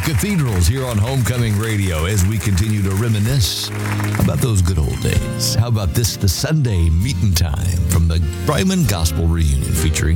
Cathedrals here on Homecoming Radio as we continue to reminisce about those good old days. How about this, the Sunday meeting time from the Ryman Gospel Reunion featuring